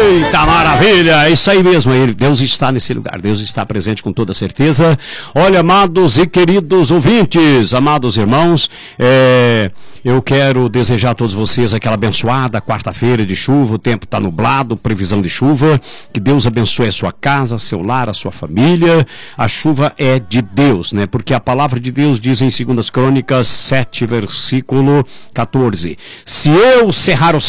Eita maravilha, é isso aí mesmo, Deus está nesse lugar, Deus está presente com toda certeza. Olha, amados e queridos ouvintes, amados irmãos, eu quero desejar a todos vocês aquela abençoada quarta-feira de chuva. O tempo está nublado, previsão de chuva. Que Deus abençoe a sua casa, seu lar, a sua família. A chuva é de Deus, né? Porque a palavra de Deus diz em 2 Crônicas 7, versículo 14: se eu cerrar os